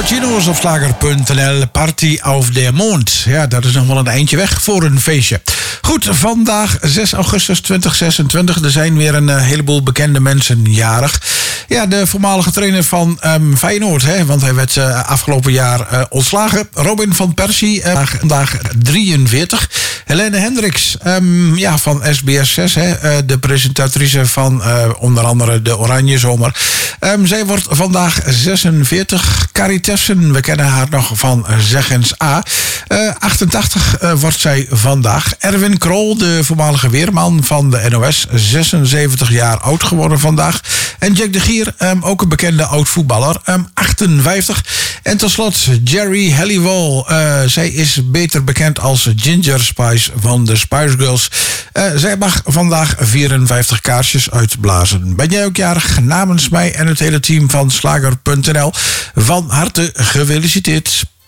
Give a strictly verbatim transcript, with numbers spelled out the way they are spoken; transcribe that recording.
Cappuccino's op slager punt n l. Party auf der Mond. Ja, dat is nog wel een eindje weg voor een feestje. Goed, vandaag zes augustus tweeduizend zesentwintig. Er zijn weer een uh, heleboel bekende mensen jarig. Ja, de voormalige trainer van um, Feyenoord, hè, want hij werd uh, afgelopen jaar uh, ontslagen. Robin van Persie, uh, vandaag drieënveertig. Helene Hendricks, um, ja, van S B S zes, hè, uh, de presentatrice van uh, onder andere de Oranje Zomer. Um, zij wordt vandaag zesenveertig. Carrie Tessen, we kennen haar nog van Zeggens A. Uh, achtentachtig uh, wordt zij vandaag. Erwin Krol, de voormalige weerman van de N O S, zesenzeventig jaar oud geworden vandaag. En Jack de Gier, um, ook een bekende oud-voetballer, um, achtenvijftig. En tot slot Jerry Halliwell. Uh, zij is beter bekend als Ginger Spice van de Spice Girls. Uh, zij mag vandaag vierenvijftig kaarsjes uitblazen. Ben jij ook jarig? Namens mij en het hele team van slager punt n l van harte gefeliciteerd.